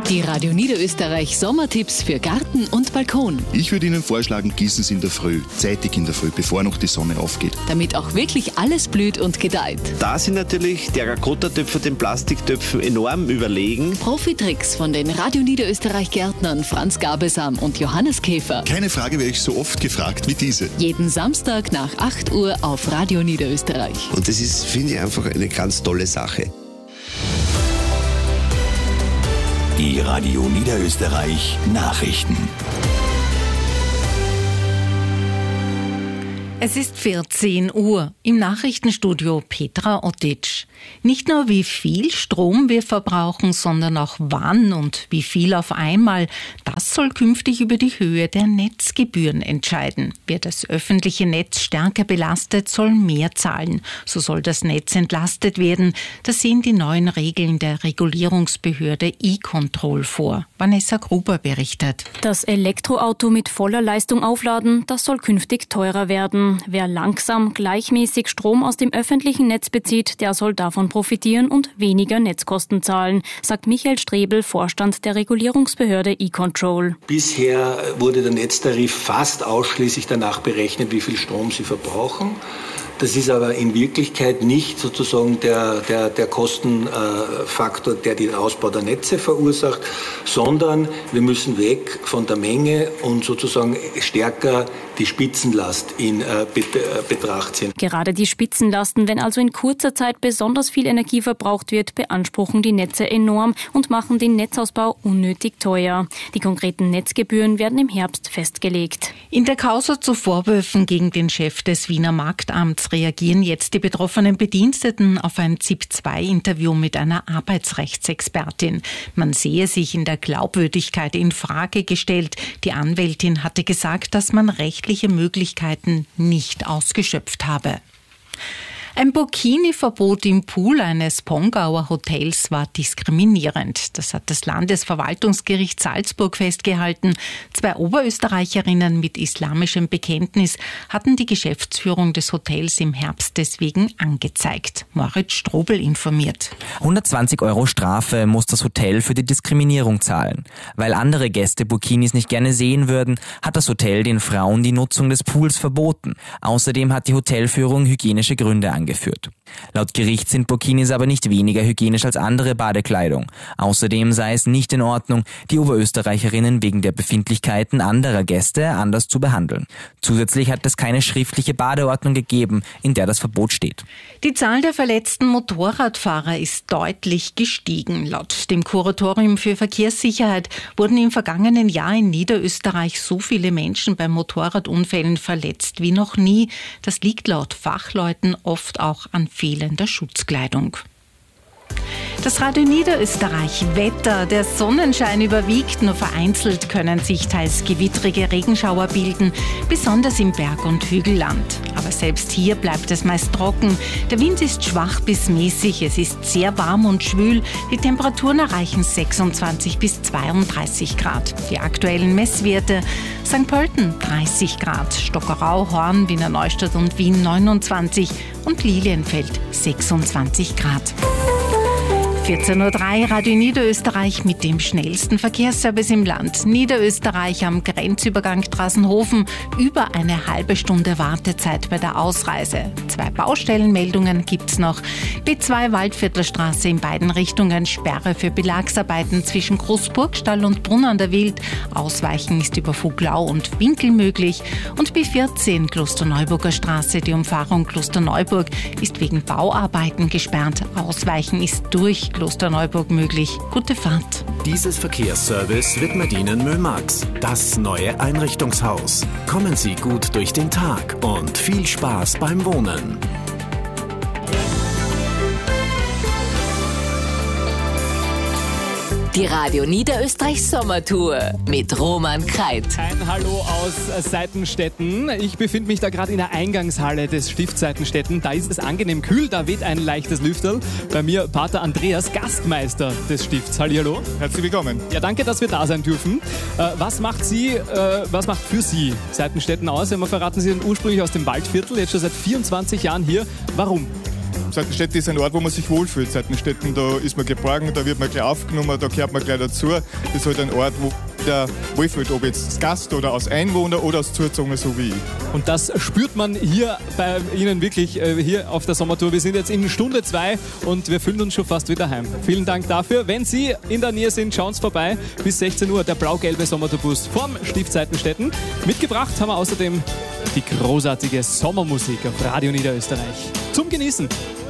Die Radio Niederösterreich Sommertipps für Garten und Balkon. Ich würde Ihnen vorschlagen, gießen Sie in der Früh, zeitig in der Früh, bevor noch die Sonne aufgeht. Damit auch wirklich alles blüht und gedeiht. Da sind natürlich Terrakotta-Töpfe den Plastiktöpfen enorm überlegen. Profitricks von den Radio Niederösterreich Gärtnern Franz Gabelsam und Johannes Käfer. Keine Frage werde ich so oft gefragt wie diese. Jeden Samstag nach 8 Uhr auf Radio Niederösterreich. Und das ist, finde ich, einfach eine ganz tolle Sache. Die Radio Niederösterreich Nachrichten. Es ist 14 Uhr. Im Nachrichtenstudio Petra Ottitsch. Nicht nur wie viel Strom wir verbrauchen, sondern auch wann und wie viel auf einmal. Das soll künftig über die Höhe der Netzgebühren entscheiden. Wer das öffentliche Netz stärker belastet, soll mehr zahlen. So soll das Netz entlastet werden. Das sehen die neuen Regeln der Regulierungsbehörde E-Control vor. Vanessa Gruber berichtet. Das Elektroauto mit voller Leistung aufladen, das soll künftig teurer werden. Wer langsam gleichmäßig Strom aus dem öffentlichen Netz bezieht, der soll davon profitieren und weniger Netzkosten zahlen, sagt Michael Strebel, Vorstand der Regulierungsbehörde E-Control. Bisher wurde der Netztarif fast ausschließlich danach berechnet, wie viel Strom Sie verbrauchen. Das ist aber in Wirklichkeit nicht sozusagen der Kostenfaktor, der den Ausbau der Netze verursacht, sondern wir müssen weg von der Menge und sozusagen stärker die Spitzenlast in Betracht ziehen. Gerade die Spitzenlasten, wenn also in kurzer Zeit besonders viel Energie verbraucht wird, beanspruchen die Netze enorm und machen den Netzausbau unnötig teuer. Die konkreten Netzgebühren werden im Herbst festgelegt. In der Causa zu Vorwürfen gegen den Chef des Wiener Marktamts reagieren jetzt die betroffenen Bediensteten auf ein ZIP-2-Interview mit einer Arbeitsrechtsexpertin. Man sehe sich in der Glaubwürdigkeit in Frage gestellt. Die Anwältin hatte gesagt, dass man rechtliche Möglichkeiten nicht ausgeschöpft habe. Ein Burkini-Verbot im Pool eines Pongauer Hotels war diskriminierend. Das hat das Landesverwaltungsgericht Salzburg festgehalten. 2 Oberösterreicherinnen mit islamischem Bekenntnis hatten die Geschäftsführung des Hotels im Herbst deswegen angezeigt. Moritz Strobel informiert. 120 € Strafe muss das Hotel für die Diskriminierung zahlen. Weil andere Gäste Burkinis nicht gerne sehen würden, hat das Hotel den Frauen die Nutzung des Pools verboten. Außerdem hat die Hotelführung hygienische Gründe angeführt. Laut Gericht sind Burkinis aber nicht weniger hygienisch als andere Badekleidung. Außerdem sei es nicht in Ordnung, die Oberösterreicherinnen wegen der Befindlichkeiten anderer Gäste anders zu behandeln. Zusätzlich hat es keine schriftliche Badeordnung gegeben, in der das Verbot steht. Die Zahl der verletzten Motorradfahrer ist deutlich gestiegen. Laut dem Kuratorium für Verkehrssicherheit wurden im vergangenen Jahr in Niederösterreich so viele Menschen bei Motorradunfällen verletzt wie noch nie. Das liegt laut Fachleuten oft auch an fehlender Schutzkleidung. Das Radio Niederösterreich Wetter. Der Sonnenschein überwiegt, nur vereinzelt können sich teils gewittrige Regenschauer bilden, besonders im Berg- und Hügelland. Aber selbst hier bleibt es meist trocken. Der Wind ist schwach bis mäßig, es ist sehr warm und schwül. Die Temperaturen erreichen 26 bis 32 Grad. Die aktuellen Messwerte: St. Pölten 30 Grad, Stockerau, Horn, Wiener Neustadt und Wien 29 und Lilienfeld 26 Grad. 14.03 Uhr, Radio Niederösterreich mit dem schnellsten Verkehrsservice im Land. Niederösterreich am Grenzübergang Trassenhofen, über eine halbe Stunde Wartezeit bei der Ausreise. 2 Baustellenmeldungen gibt's noch. B2 Waldviertelstraße in beiden Richtungen, Sperre für Belagsarbeiten zwischen Großburgstall und Brunn an der Wild. Ausweichen ist über Fuglau und Winkel möglich. Und B14 Klosterneuburger Straße, die Umfahrung Klosterneuburg, ist wegen Bauarbeiten gesperrt. Ausweichen ist durch Klosterneuburg möglich. Gute Fahrt. Dieses Verkehrsservice widmet Ihnen Mömax, das neue Einrichtungshaus. Kommen Sie gut durch den Tag und viel Spaß beim Wohnen. Die Radio Niederösterreich Sommertour mit Roman Kreit. Ein Hallo aus Seitenstetten. Ich befinde mich da gerade in der Eingangshalle des Stifts Seitenstetten. Da ist es angenehm kühl, da weht ein leichtes Lüfterl. Bei mir Pater Andreas, Gastmeister des Stifts. Hallihallo. Herzlich willkommen. Ja, danke, dass wir da sein dürfen. Was macht für Sie Seitenstetten aus? Verraten Sie sind ursprünglich aus dem Waldviertel, jetzt schon seit 24 Jahren hier. Warum? Seitenstetten ist ein Ort, wo man sich wohlfühlt. Seitenstetten, da ist man geborgen, da wird man gleich aufgenommen, da gehört man gleich dazu. Das ist halt ein Ort, wo der wohlfühlt, ob jetzt als Gast oder als Einwohner oder als Zugezogener, so wie ich. Und das spürt man hier bei Ihnen wirklich, hier auf der Sommertour. Wir sind jetzt in Stunde 2 und wir fühlen uns schon fast wieder heim. Vielen Dank dafür. Wenn Sie in der Nähe sind, schauen Sie vorbei. Bis 16 Uhr der blau-gelbe Sommertourbus vom Stift Seitenstetten. Mitgebracht haben wir außerdem die großartige Sommermusik auf Radio Niederösterreich. Zum Genießen.